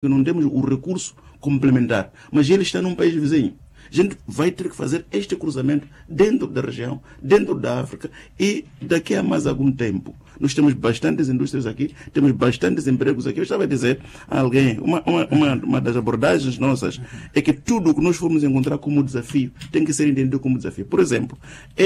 porque não temos o recurso complementar. Mas ele está num país vizinho. A gente vai ter que fazer este cruzamento dentro da região, dentro da África, e daqui a mais algum tempo. Nós temos bastantes indústrias aqui, temos bastantes empregos aqui. Eu estava a dizer a alguém, uma das abordagens nossas é que tudo o que nós formos encontrar como desafio tem que ser entendido como desafio. Por exemplo,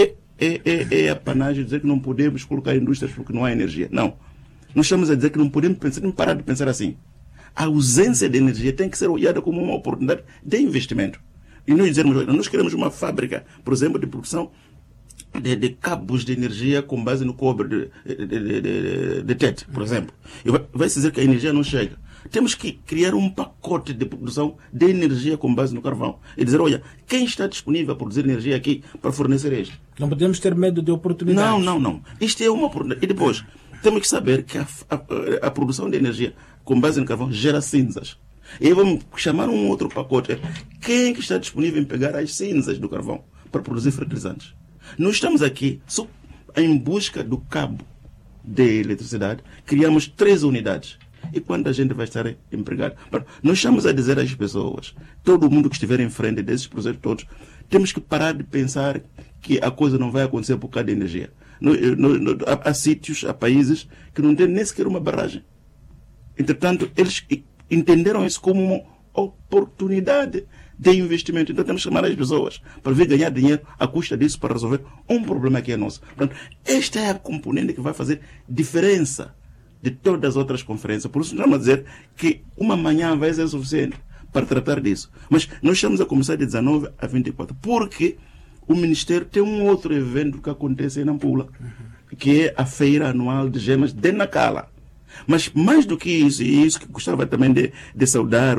é apanagem dizer que não podemos colocar indústrias porque não há energia. Não. Nós estamos a dizer que não podemos parar de pensar assim. A ausência de energia tem que ser olhada como uma oportunidade de investimento. E nós dizemos, nós queremos uma fábrica, por exemplo, de produção de cabos de energia com base no cobre de TET, por exemplo. E vai-se dizer que a energia não chega. Temos que criar um pacote de produção de energia com base no carvão. E dizer, olha, quem está disponível a produzir energia aqui para fornecer isto? Não podemos ter medo de oportunidades. Não. Isto é uma oportunidade. E depois, temos que saber que a produção de energia com base no carvão gera cinzas. E aí vamos chamar um outro pacote. Quem é que está disponível em pegar as cinzas do carvão para produzir fertilizantes? Nós estamos aqui em busca do cabo de eletricidade. Criamos 3 unidades. E quanta gente vai estar empregada? Nós estamos a dizer às pessoas, todo mundo que estiver em frente desses projetos todos, temos que parar de pensar que a coisa não vai acontecer por causa de energia. Há sítios, há países que não têm nem sequer uma barragem. Entretanto, eles entenderam isso como uma oportunidade de investimento. Então temos que chamar as pessoas para vir ganhar dinheiro à custa disso para resolver um problema que é nosso. Portanto, esta é a componente que vai fazer diferença de todas as outras conferências. Por isso estamos a dizer que uma manhã vai ser suficiente para tratar disso. Mas nós estamos a começar de 19 a 24, porque o Ministério tem um outro evento que acontece em Nampula, que é a Feira Anual de Gemas de Nacala. Mas mais do que isso, e isso que gostava também de saudar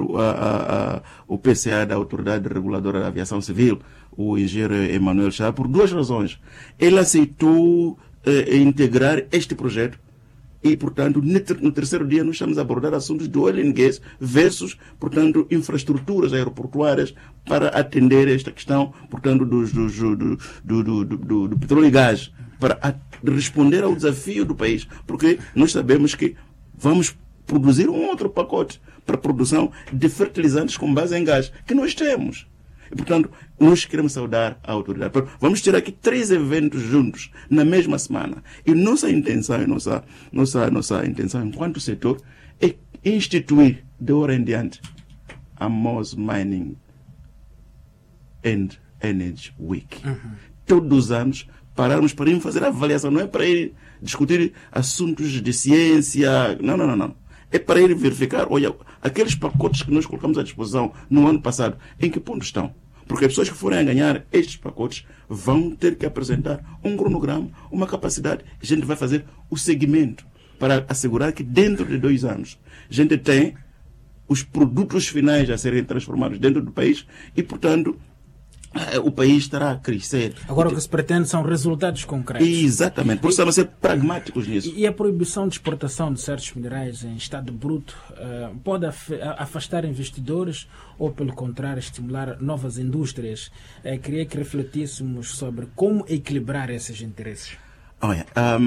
o PCA da Autoridade Reguladora da Aviação Civil, o engenheiro Emanuel Chá, por 2 razões. Ele aceitou integrar este projeto e, portanto, no terceiro dia nós estamos a abordar assuntos do oil and gas versus, portanto, infraestruturas aeroportuárias para atender esta questão, portanto, do petróleo e gás, para responder ao desafio do país, porque nós sabemos que vamos produzir um outro pacote para a produção de fertilizantes com base em gás, que nós temos. E, portanto, nós queremos saudar a autoridade. Vamos ter aqui 3 eventos juntos, na mesma semana. E nossa intenção, nossa intenção enquanto setor, é instituir, de hora em diante, a Moz Mining and Energy Week. Todos os anos, pararmos para ir fazer a avaliação, não é para ir discutir assuntos de ciência, não. É para ir verificar, olha, aqueles pacotes que nós colocamos à disposição no ano passado, em que ponto estão? Porque as pessoas que forem a ganhar estes pacotes vão ter que apresentar um cronograma, uma capacidade, e a gente vai fazer o seguimento para assegurar que dentro de 2 anos a gente tem os produtos finais a serem transformados dentro do país e, portanto, o país estará a crescer. Agora o que se pretende são resultados concretos. Exatamente, por isso estamos a ser pragmáticos nisso. E a proibição de exportação de certos minerais em estado bruto pode afastar investidores ou, pelo contrário, estimular novas indústrias? Queria que refletíssemos sobre como equilibrar esses interesses. Olha,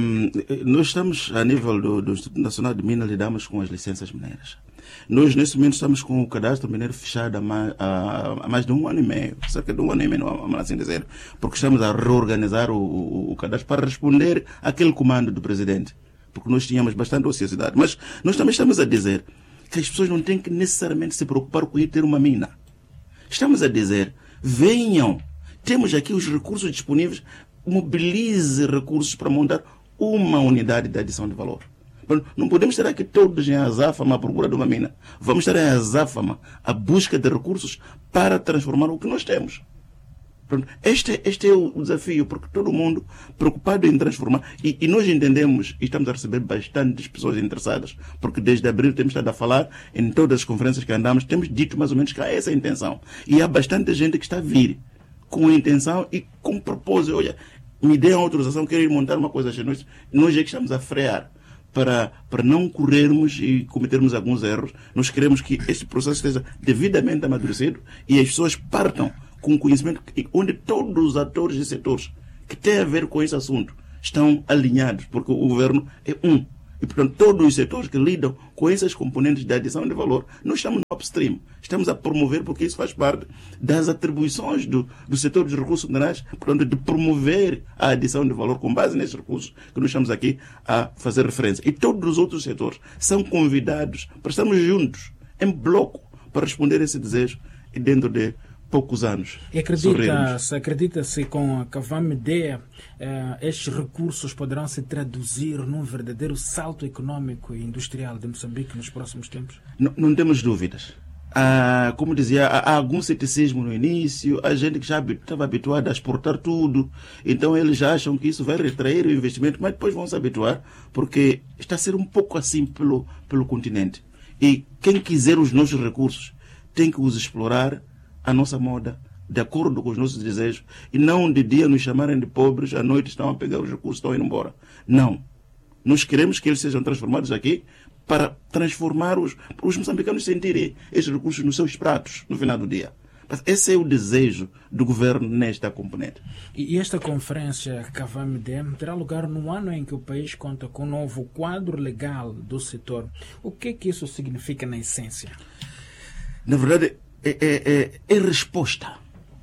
nós estamos, a nível do Instituto Nacional de Minas, lidamos com as licenças mineiras. Nós, neste momento, estamos com o cadastro mineiro fechado há mais de 1 ano e meio, cerca de 1 ano e meio, vamos assim dizer, porque estamos a reorganizar o cadastro para responder àquele comando do presidente, porque nós tínhamos bastante ociosidade. Mas nós também estamos a dizer que as pessoas não têm que necessariamente se preocupar com ir ter uma mina. Estamos a dizer, venham, temos aqui os recursos disponíveis, mobilize recursos para montar uma unidade de adição de valor. Não podemos estar aqui todos em azáfama à procura de uma mina. Vamos estar em azáfama à busca de recursos para transformar o que nós temos. Este é o desafio, porque todo mundo preocupado em transformar. E nós entendemos e estamos a receber bastantes pessoas interessadas, porque desde abril temos estado a falar em todas as conferências que andamos, temos dito mais ou menos que há essa intenção. E há bastante gente que está a vir com intenção e com propósito. Olha, me dêem a autorização, quero ir montar uma coisa. Nós é que estamos a frear. Para não corrermos e cometermos alguns erros, nós queremos que este processo esteja devidamente amadurecido e as pessoas partam com conhecimento onde todos os atores e setores que têm a ver com esse assunto estão alinhados, porque o governo é um. E, portanto, todos os setores que lidam com essas componentes de adição de valor, nós estamos upstream. Estamos a promover, porque isso faz parte das atribuições do setor dos recursos minerais, portanto, de promover a adição de valor com base nesses recursos que nós estamos aqui a fazer referência. E todos os outros setores são convidados para estarmos juntos, em bloco, para responder a esse desejo e dentro de poucos anos. E acredita-se com a Cavamidea estes recursos poderão se traduzir num verdadeiro salto econômico e industrial de Moçambique nos próximos tempos? Não temos dúvidas. Como dizia, há algum ceticismo no início, a gente que já estava habituada a exportar tudo, então eles já acham que isso vai retrair o investimento, mas depois vão se habituar, porque está a ser um pouco assim pelo continente. E quem quiser os nossos recursos tem que os explorar à nossa moda, de acordo com os nossos desejos, e não de dia nos chamarem de pobres, à noite estão a pegar os recursos, estão a ir embora. Não. Nós queremos que eles sejam transformados aqui para transformar os moçambicanos sentirem esses recursos nos seus pratos no final do dia. Mas esse é o desejo do governo nesta componente. E esta conferência Cavamidea terá lugar no ano em que o país conta com um novo quadro legal do setor. O que é que isso significa na essência? Na verdade, é resposta.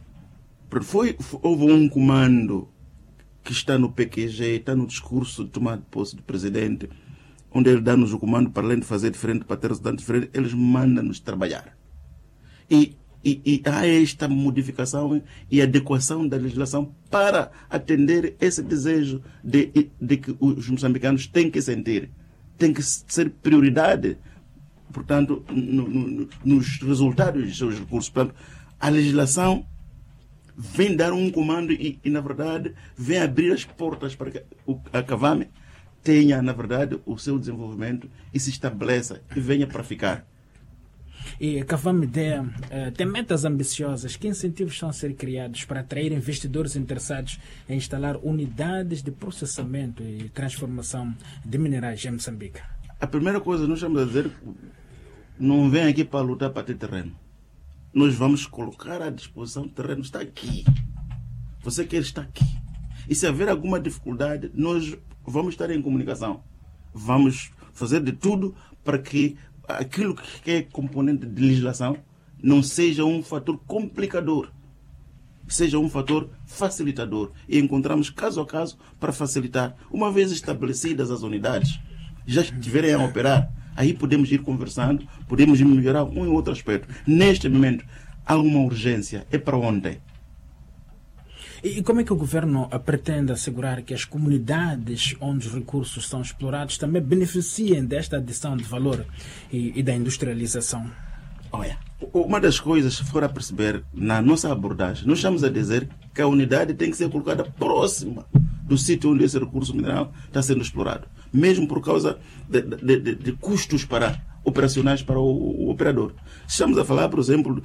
Houve um comando que está no PQG, está no discurso de tomada de posse do presidente, onde ele dá-nos o comando, para além de fazer diferente, para ter resultados diferentes, eles mandam-nos trabalhar. E há esta modificação e adequação da legislação para atender esse desejo de que os moçambicanos têm que sentir, tem que ser prioridade, portanto, nos resultados dos seus recursos. Portanto, a legislação vem dar um comando e, na verdade, vem abrir as portas para que a Cavame tenha, na verdade, o seu desenvolvimento e se estabeleça e venha para ficar. E a Cavamidea tem metas ambiciosas. Que incentivos estão a ser criados para atrair investidores interessados em instalar unidades de processamento e transformação de minerais em Moçambique? A primeira coisa, nós estamos a dizer, não vem aqui para lutar para ter terreno. Nós vamos colocar à disposição, o terreno está aqui. Você quer estar aqui. E se haver alguma dificuldade, nós vamos estar em comunicação. Vamos fazer de tudo para que aquilo que é componente de legislação não seja um fator complicador, seja um fator facilitador. E encontramos caso a caso para facilitar. Uma vez estabelecidas as unidades, já estiverem a operar, aí podemos ir conversando, podemos melhorar um e outro aspecto. Neste momento, há uma urgência, é para ontem. E como é que o governo pretende assegurar que as comunidades onde os recursos são explorados também beneficiem desta adição de valor e da industrialização? Olha, uma das coisas, se for a perceber, na nossa abordagem, nós estamos a dizer que a unidade tem que ser colocada próxima do sítio onde esse recurso mineral está sendo explorado, mesmo por causa de custos operacionais para o operador. Estamos a falar, por exemplo,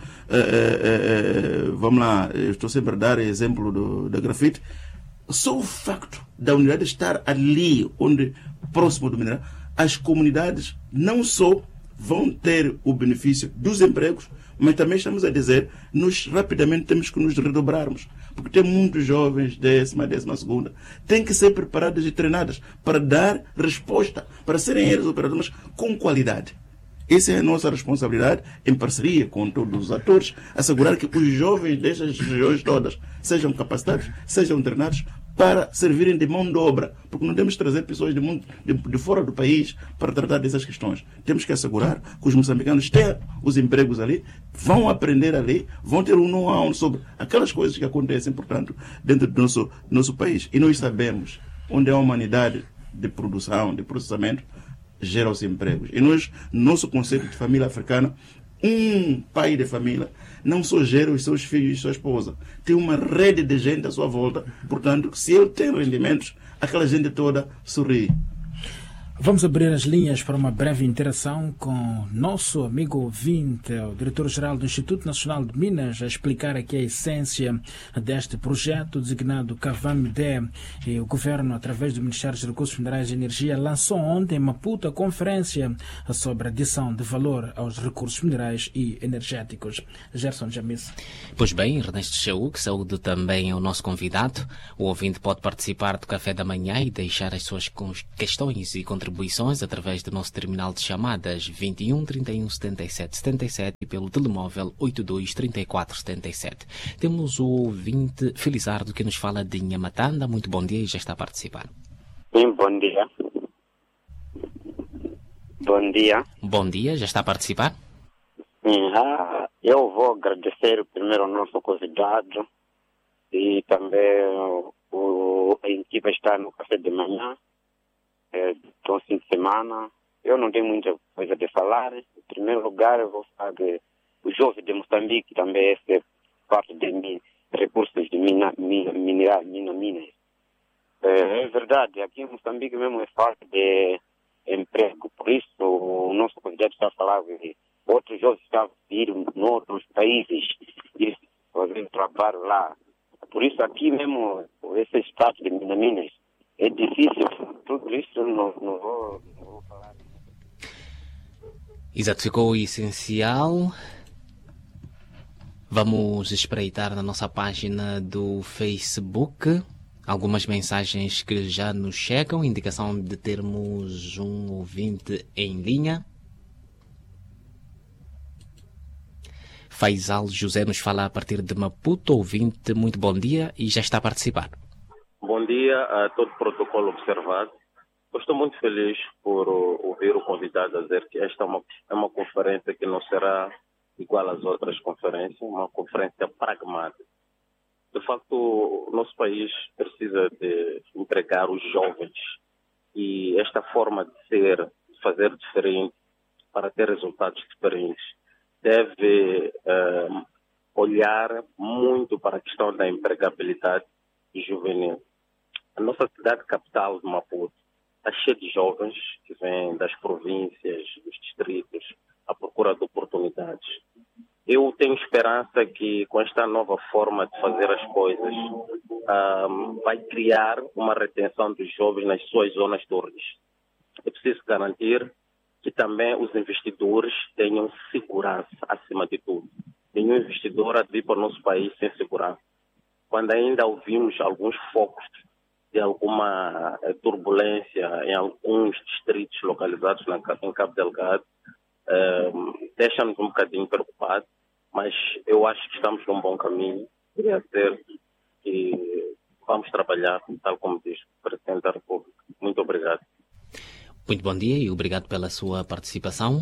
vamos lá, eu estou sempre a dar exemplo da grafite. Só o facto da unidade estar ali, próximo do mineral, as comunidades não só vão ter o benefício dos empregos, mas também estamos a dizer, nós rapidamente temos que nos redobrarmos, porque tem muitos jovens, 12ª, têm que ser preparados e treinados para dar resposta, para serem eles operadores, mas com qualidade. Essa é a nossa responsabilidade, em parceria com todos os atores, assegurar que os jovens destas regiões todas sejam capacitados, sejam treinados para servirem de mão de obra, porque não temos que trazer pessoas de fora do país para tratar dessas questões. Temos que assegurar que os moçambicanos tenham os empregos ali, vão aprender ali, vão ter um know-how sobre aquelas coisas que acontecem, portanto, dentro do nosso país. E nós sabemos onde há uma unidade de produção, de processamento, gera os empregos. E nosso conceito de família africana, um pai de família não só gera os seus filhos e sua esposa, tem uma rede de gente à sua volta, portanto, se ele tem rendimentos, aquela gente toda sorri. Vamos abrir as linhas para uma breve interação com nosso amigo ouvinte, o diretor-geral do Instituto Nacional de Minas, a explicar aqui a essência deste projeto designado Cavamidea. E o governo, através do Ministério dos Recursos Minerais e Energia, lançou ontem em Maputo a conferência sobre a adição de valor aos recursos minerais e energéticos. Gerson Jamis. Pois bem, Ernesto Cheu, que saúde também é o nosso convidado. O ouvinte pode participar do Café da Manhã e deixar as suas questões e contribuições contribuições através do nosso terminal de chamadas 21 31 77 77 e pelo telemóvel 82 34 77. Temos o ouvinte Felizardo que nos fala de Nhamatanda. Muito bom dia e já está a participar. Sim, bom dia. Bom dia. Bom dia, já está a participar? Eu vou agradecer primeiro ao nosso convidado e também a equipe está no café de manhã, no fim de semana. Eu não tenho muita coisa de falar. Em primeiro lugar, eu vou falar que o jovem de Moçambique também é parte de recursos de minas. É verdade, aqui em Moçambique mesmo é falta de emprego. Por isso, o nosso convidado está a falar que outros jovens estão a ir em outros países e fazer trabalho lá. Por isso, aqui mesmo, esse estado de Minas é difícil. Tudo isso eu não vou falar. Exato, ficou o essencial. Vamos espreitar na nossa página do Facebook algumas mensagens que já nos chegam, indicação de termos um ouvinte em linha. Faisal José nos fala a partir de Maputo, ouvinte, muito bom dia e já está a participar. Bom dia a todo o protocolo observado. Eu estou muito feliz por ouvir o convidado a dizer que esta é uma conferência que não será igual às outras conferências, uma conferência pragmática. De facto, o nosso país precisa de empregar os jovens e esta forma de ser, de fazer diferente para ter resultados diferentes, deve olhar muito para a questão da empregabilidade juvenil. A nossa cidade capital de Maputo está cheia de jovens que vêm das províncias, dos distritos, à procura de oportunidades. Eu tenho esperança que com esta nova forma de fazer as coisas vai criar uma retenção dos jovens nas suas zonas de origem. É preciso garantir que também os investidores tenham segurança acima de tudo. Nenhum investidor há de vir para o nosso país sem segurança. Quando ainda ouvimos alguns focos de alguma turbulência em alguns distritos localizados em Cabo Delgado, deixa-nos um bocadinho preocupados, mas eu acho que estamos num bom caminho. Queria dizer que vamos trabalhar, tal como diz o Presidente da República. Muito obrigado. Muito bom dia e obrigado pela sua participação.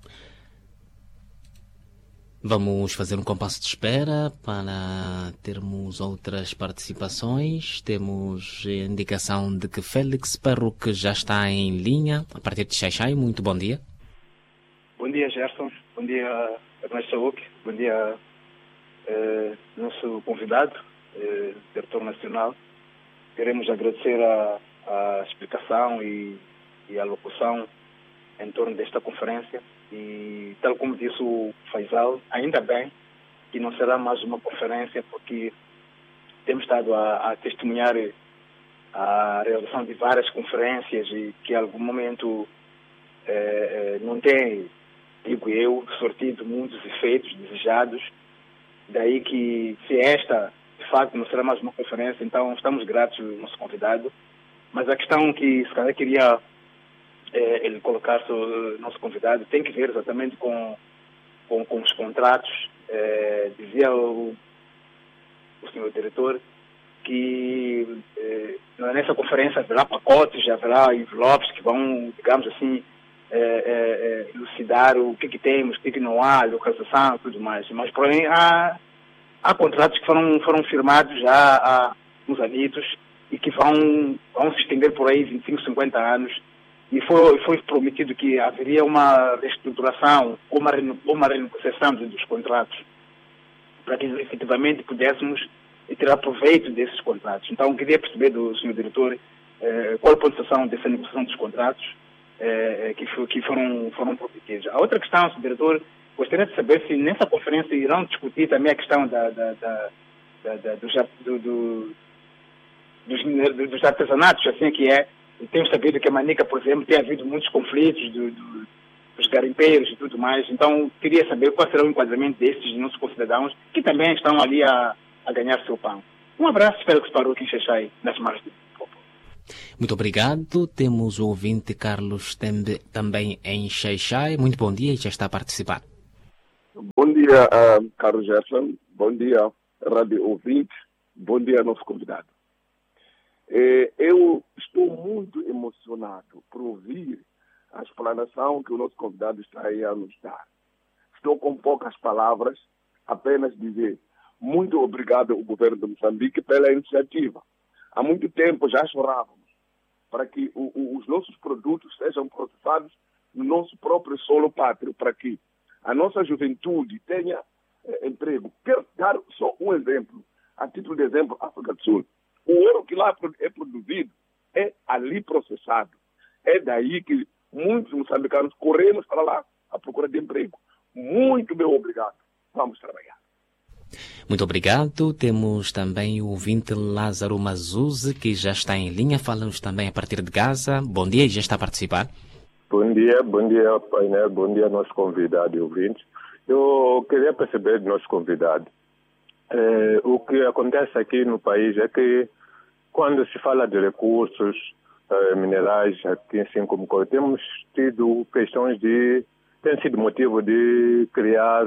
Vamos fazer um compasso de espera para termos outras participações. Temos a indicação de que Félix Perruque já está em linha, a partir de Xaixai. Muito bom dia. Bom dia, Gerson. Bom dia, Ernesto Saúque. Bom dia, nosso convidado, diretor nacional. Queremos agradecer a explicação e a locução em torno desta conferência. E, tal como disse o Faisal, ainda bem que não será mais uma conferência, porque temos estado a testemunhar a realização de várias conferências e que, em algum momento, não tem, digo eu, sortido muitos efeitos desejados. Daí que, se esta, de facto, não será mais uma conferência, então estamos gratos ao nosso convidado. Mas a questão que, se calhar, queria ele colocar sobre o nosso convidado tem que ver exatamente com os contratos. Dizia o senhor diretor que nessa conferência haverá pacotes, haverá envelopes que vão, digamos assim, elucidar o que temos, o que não há, localização e tudo mais. Mas, porém, há contratos que foram firmados já há uns anitos e que vão se estender por aí 25, 50 anos. E foi prometido que haveria uma reestruturação ou uma renegociação dos contratos para que efetivamente pudéssemos tirar proveito desses contratos. Então, queria perceber do senhor diretor qual a posição dessa negociação dos contratos que foram prometidos. A outra questão, senhor diretor, gostaria de saber se nessa conferência irão discutir também a questão dos artesanatos, assim que é. Temos sabido que a Manica, por exemplo, tem havido muitos conflitos dos garimpeiros e tudo mais. Então, queria saber qual será o enquadramento desses nossos concidadãos que também estão ali a ganhar seu pão. Um abraço, espero que se parou aqui em Xaixai, nas margens. Muito obrigado. Temos o ouvinte Carlos Tembe também em Xai-Xai. Muito bom dia e já está a participar. Bom dia, Carlos Gerson. Bom dia, rádio ouvinte. Bom dia, nosso convidado. Eu estou muito emocionado por ouvir a explanação que o nosso convidado está aí a nos dar. Estou com poucas palavras, apenas dizer muito obrigado ao governo de Moçambique pela iniciativa. Há muito tempo já chorávamos para que os nossos produtos sejam processados no nosso próprio solo pátrio, para que a nossa juventude tenha emprego. Quero dar só um exemplo. A título de exemplo, África do Sul. O ouro que lá é produzido é ali processado. É daí que muitos moçambicanos corremos para lá à procura de emprego. Muito bem, obrigado. Vamos trabalhar. Muito obrigado. Temos também o ouvinte Lázaro Mazuzzi, que já está em linha. Fala-nos também a partir de Gaza. Bom dia e já está a participar. Bom dia, painel. Bom dia, nosso convidado e ouvintes. Eu queria perceber do nosso convidado. O que acontece aqui no país é que quando se fala de recursos minerais, aqui assim como temos tido questões tem sido motivo de criar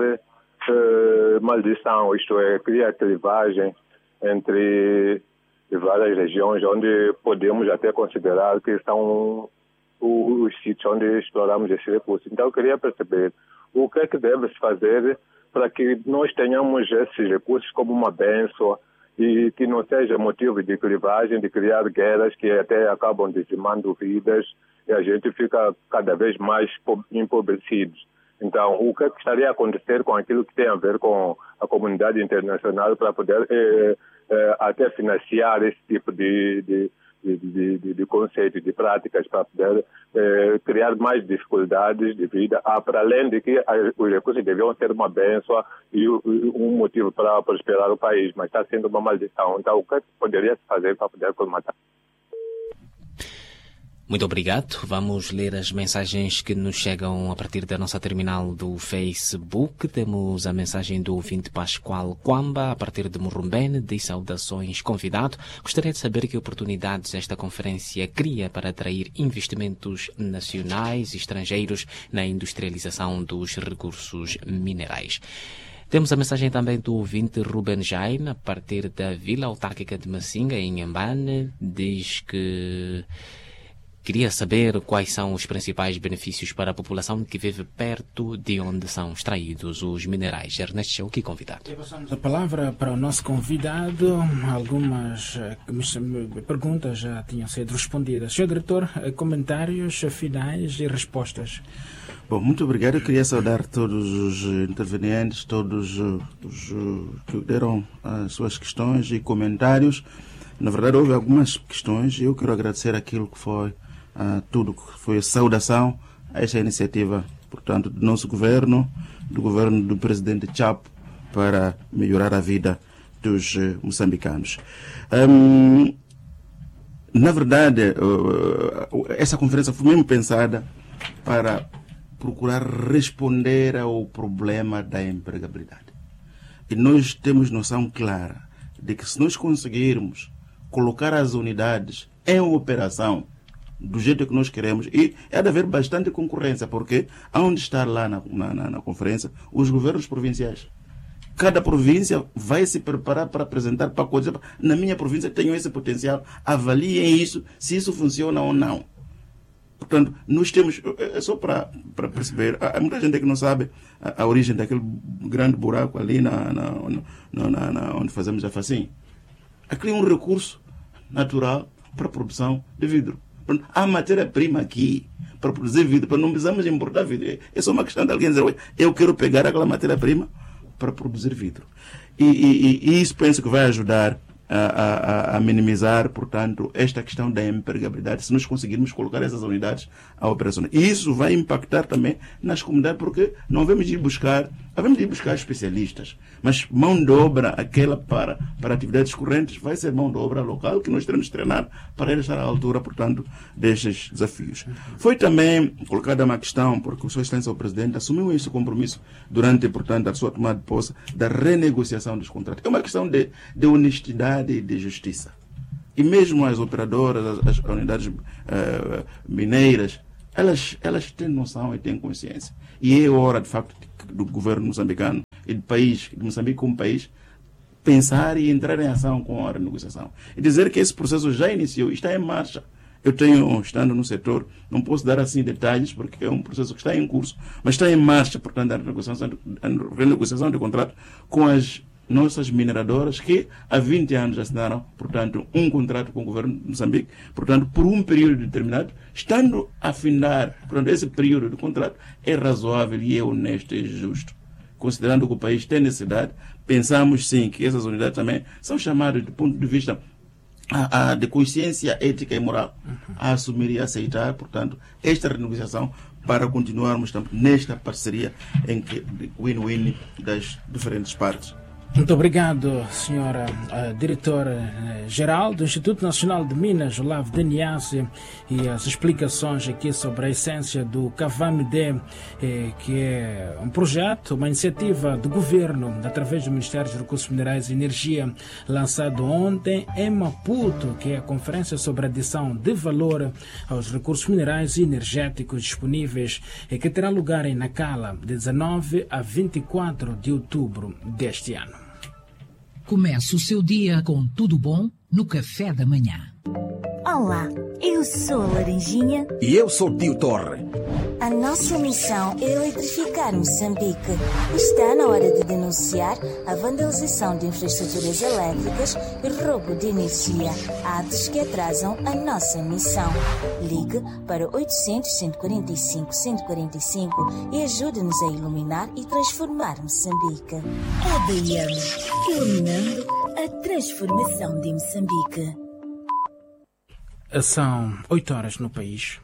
maldição, isto é, criar clivagem entre várias regiões onde podemos até considerar que são os sítios onde exploramos esses recursos. Então eu queria perceber o que é que deve-se fazer para que nós tenhamos esses recursos como uma bênção e que não seja motivo de clivagem, de criar guerras que até acabam dizimando vidas e a gente fica cada vez mais empobrecidos. Então, o que é que estaria a acontecer com aquilo que tem a ver com a comunidade internacional para poder até financiar esse tipo de conceitos, de práticas, para poder criar mais dificuldades de vida, para além de que os recursos deviam ser uma bênção e um motivo para prosperar o país, mas está sendo uma maldição. Então, o que poderia se fazer para poder colmatar? Muito obrigado. Vamos ler as mensagens que nos chegam a partir da nossa terminal do Facebook. Temos a mensagem do ouvinte Pascoal Quamba, a partir de Murumbene, de saudações convidado. Gostaria de saber que oportunidades esta conferência cria para atrair investimentos nacionais e estrangeiros na industrialização dos recursos minerais. Temos a mensagem também do ouvinte Ruben Jain, a partir da Vila Autárquica de Massinga, em Inhambane. Diz que queria saber quais são os principais benefícios para a população que vive perto de onde são extraídos os minerais. Ernesto Chauki, convidado. Passamos a palavra para o nosso convidado. Algumas perguntas já tinham sido respondidas. Senhor Diretor, comentários finais e respostas. Bom, muito obrigado. Eu queria saudar todos os intervenientes, todos os que deram as suas questões e comentários. Na verdade, houve algumas questões e eu quero agradecer aquilo que foi tudo que foi a saudação a esta iniciativa, portanto, do nosso governo, do governo do presidente Chapo, para melhorar a vida dos moçambicanos. Na verdade, essa conferência foi mesmo pensada para procurar responder ao problema da empregabilidade. E nós temos noção clara de que se nós conseguirmos colocar as unidades em operação do jeito que nós queremos, e há de haver bastante concorrência, porque onde está lá na conferência os governos provinciais. Cada província vai se preparar para apresentar pacotes. Na minha província tenho esse potencial, avaliem isso, se isso funciona ou não. Portanto, nós temos, só para perceber, há muita gente que não sabe a origem daquele grande buraco ali onde fazemos a facinha. Aquilo é um recurso natural para a produção de vidro. Há matéria-prima aqui para produzir vidro, para não precisamos importar vidro. É só uma questão de alguém dizer, eu quero pegar aquela matéria-prima para produzir vidro. E isso penso que vai ajudar a minimizar, portanto, esta questão da empregabilidade, se nós conseguirmos colocar essas unidades à operação. E isso vai impactar também nas comunidades, porque não havemos de ir buscar especialistas, mas mão de obra, aquela para atividades correntes, vai ser mão de obra local, que nós teremos de treinar para ele estar à altura, portanto, destes desafios. Foi também colocada uma questão, porque o Sr. Excelência, o Presidente, assumiu esse compromisso durante, portanto, a sua tomada de posse, da renegociação dos contratos. É uma questão de honestidade e de justiça. E mesmo as operadoras, as unidades mineiras, elas têm noção e têm consciência. E é hora, de facto, do governo moçambicano e do país, de Moçambique como país, pensar e entrar em ação com a renegociação. E dizer que esse processo já iniciou e está em marcha. Eu estando no setor, não posso dar assim detalhes, porque é um processo que está em curso, mas está em marcha, portanto, a renegociação de contrato com as nossas mineradoras que há 20 anos assinaram, portanto, um contrato com o governo de Moçambique, portanto, por um período determinado, estando a findar, portanto, esse período de contrato é razoável e é honesto e justo. Considerando que o país tem necessidade, pensamos sim que essas unidades também são chamadas do ponto de vista de consciência ética e moral a assumir e aceitar, portanto, esta renegociação para continuarmos nesta parceria em que win-win das diferentes partes. Muito obrigado, senhora diretora-geral do Instituto Nacional de Minas, Olavo Deniase, e as explicações aqui sobre a essência do Cavamide, que é um projeto, uma iniciativa do governo, através do Ministério dos Recursos Minerais e Energia, lançado ontem em Maputo, que é a Conferência sobre a Adição de Valor aos Recursos Minerais e Energéticos Disponíveis, que terá lugar em Nacala, de 19 a 24 de outubro deste ano. Comece o seu dia com tudo bom no café da manhã. Olá, eu sou a Laranjinha. E eu sou o Tio Torre. A nossa missão é eletrificar Moçambique. Está na hora de denunciar a vandalização de infraestruturas elétricas e roubo de energia, atos que atrasam a nossa missão. Ligue para 800-145-145 e ajude-nos a iluminar e transformar Moçambique. ADM, iluminando a transformação de Moçambique. São 8 horas no país.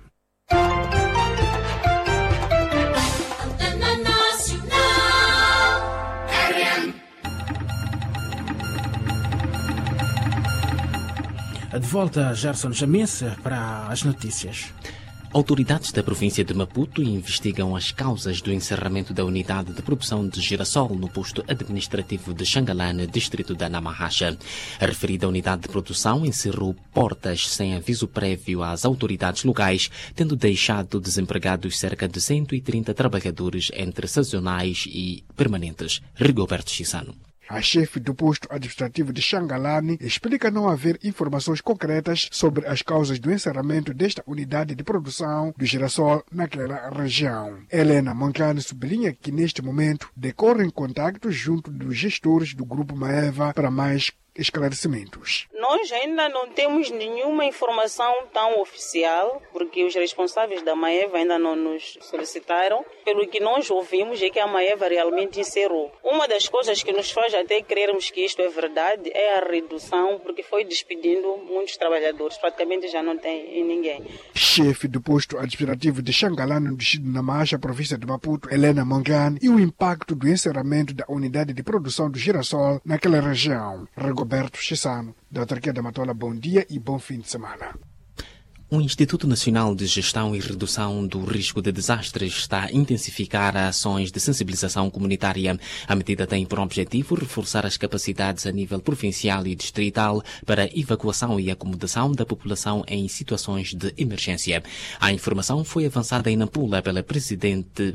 De volta, Gerson James, para as notícias. Autoridades da província de Maputo investigam as causas do encerramento da unidade de produção de girassol no posto administrativo de Xangalane, distrito da Namahacha. A referida unidade de produção encerrou portas sem aviso prévio às autoridades locais, tendo deixado desempregados cerca de 130 trabalhadores entre sazonais e permanentes. Rigoberto Chissano. A chefe do posto administrativo de Xangalane explica não haver informações concretas sobre as causas do encerramento desta unidade de produção do girassol naquela região. Helena Mancani sublinha que neste momento decorrem contactos junto dos gestores do Grupo Maeva para mais esclarecimentos. Nós ainda não temos nenhuma informação tão oficial, porque os responsáveis da Maeva ainda não nos solicitaram. Pelo que nós ouvimos é que a Maeva realmente encerrou. Uma das coisas que nos faz até crermos que isto é verdade é a redução, porque foi despedindo muitos trabalhadores, praticamente já não tem ninguém. Chefe do posto administrativo de Xangalane, no distrito de Namahacha, província de Maputo, Helena Mangani, e o impacto do encerramento da unidade de produção do girassol naquela região. Rigoberto Chissano, da autarquia da Matola, bom dia e bom fim de semana. O Instituto Nacional de Gestão e Redução do Risco de Desastres está a intensificar ações de sensibilização comunitária. A medida tem por objetivo reforçar as capacidades a nível provincial e distrital para evacuação e acomodação da população em situações de emergência. A informação foi avançada em Nampula pela presidente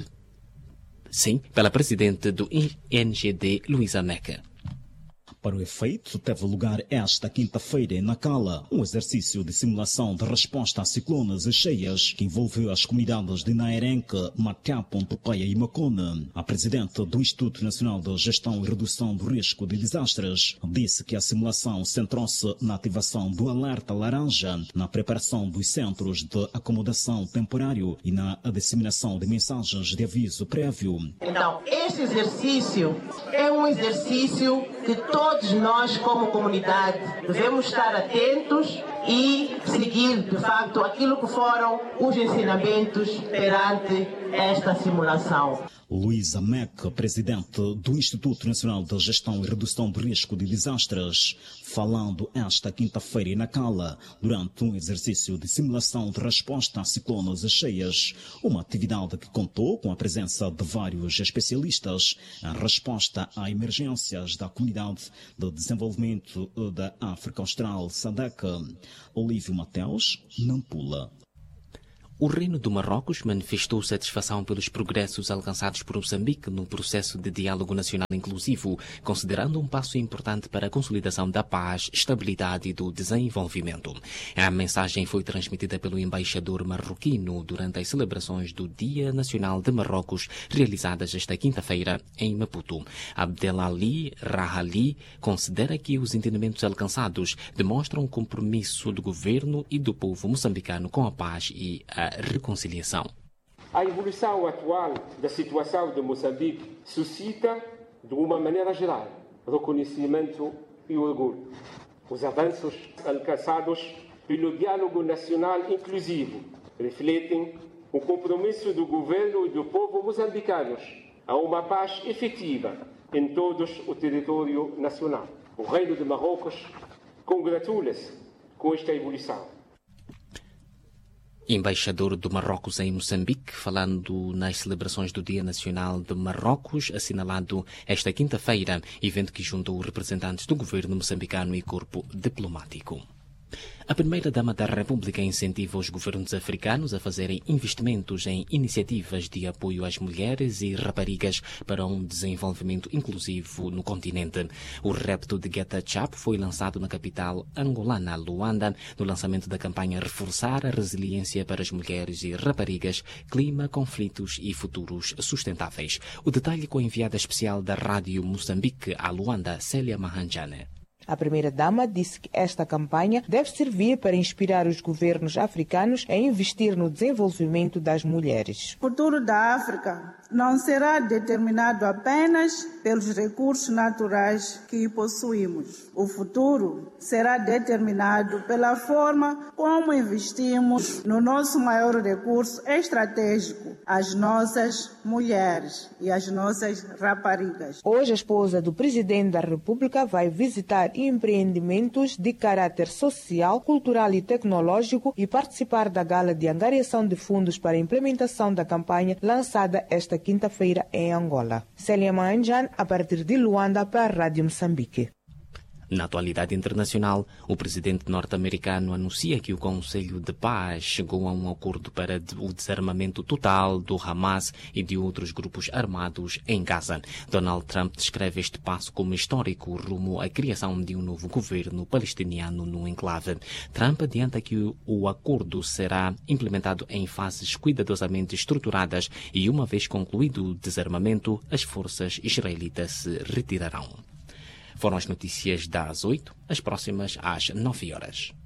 do INGD, Luísa Neca. Para o efeito, teve lugar esta quinta-feira em Nacala um exercício de simulação de resposta a ciclones e cheias que envolveu as comunidades de Naerenque, Matiapo, Topeia e Macone. A presidente do Instituto Nacional de Gestão e Redução do Risco de Desastres disse que a simulação centrou-se na ativação do alerta laranja, na preparação dos centros de acomodação temporário e na disseminação de mensagens de aviso prévio. Então, este exercício é um exercício que todos nós, como comunidade, devemos estar atentos e seguir, de facto, aquilo que foram os ensinamentos perante esta simulação. Luísa Meck, presidente do Instituto Nacional de Gestão e Redução do Risco de Desastres, falando esta quinta-feira em Nacala, durante um exercício de simulação de resposta a ciclones e cheias, uma atividade que contou com a presença de vários especialistas em resposta a emergências da Comunidade de Desenvolvimento da África Austral, SADC. Olívio Mateus, Nampula. O Reino do Marrocos manifestou satisfação pelos progressos alcançados por Moçambique no processo de diálogo nacional inclusivo, considerando um passo importante para a consolidação da paz, estabilidade e do desenvolvimento. A mensagem foi transmitida pelo embaixador marroquino durante as celebrações do Dia Nacional de Marrocos, realizadas esta quinta-feira em Maputo. Abdelali Rahali considera que os entendimentos alcançados demonstram o compromisso do governo e do povo moçambicano com a paz e a reconciliação. A evolução atual da situação de Moçambique suscita, de uma maneira geral, reconhecimento e orgulho. Os avanços alcançados pelo diálogo nacional inclusivo refletem o compromisso do governo e do povo moçambicanos a uma paz efetiva em todo o território nacional. O Reino de Marrocos congratula-se com esta evolução. Embaixador do Marrocos em Moçambique, falando nas celebrações do Dia Nacional de Marrocos, assinalado esta quinta-feira, evento que juntou representantes do governo moçambicano e corpo diplomático. A primeira-dama da República incentiva os governos africanos a fazerem investimentos em iniciativas de apoio às mulheres e raparigas para um desenvolvimento inclusivo no continente. O repto de Geta Chap foi lançado na capital angolana, Luanda, no lançamento da campanha Reforçar a Resiliência para as Mulheres e Raparigas, Clima, Conflitos e Futuros Sustentáveis. O detalhe com a enviada especial da Rádio Moçambique a Luanda, Célia Mahanjane. A primeira-dama disse que esta campanha deve servir para inspirar os governos africanos a investir no desenvolvimento das mulheres. O futuro da África não será determinado apenas pelos recursos naturais que possuímos. O futuro será determinado pela forma como investimos no nosso maior recurso estratégico, as nossas mulheres e as nossas raparigas. Hoje, a esposa do presidente da República vai visitar empreendimentos de caráter social, cultural e tecnológico e participar da gala de angariação de fundos para a implementação da campanha lançada esta quinta-feira em Angola. Célia Manjan, a partir de Luanda, para a Rádio Moçambique. Na atualidade internacional, o presidente norte-americano anuncia que o Conselho de Paz chegou a um acordo para o desarmamento total do Hamas e de outros grupos armados em Gaza. Donald Trump descreve este passo como histórico rumo à criação de um novo governo palestiniano no enclave. Trump adianta que o acordo será implementado em fases cuidadosamente estruturadas e, uma vez concluído o desarmamento, as forças israelitas se retirarão. Foram as notícias das 8, as próximas às 9 horas.